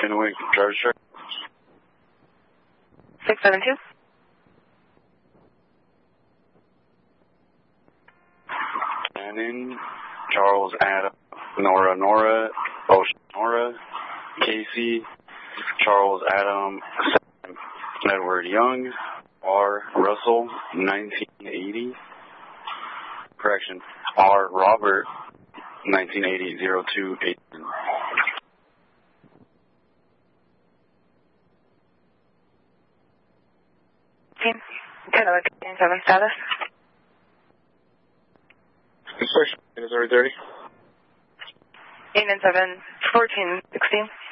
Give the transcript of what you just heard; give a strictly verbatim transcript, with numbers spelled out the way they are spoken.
Kennewick, driver's check. six seven two. Shannon, Charles, Adam, Nora, Nora, Ocean, Nora, Casey, Charles, Adam, Sam, Edward Young, R. Russell, nineteen eighty. Correction, R. Robert, nineteen eighty, zero two eight. Team, Kennewick, seven status. Inspection, Missouri thirty. eight nine seven, fourteen sixteen.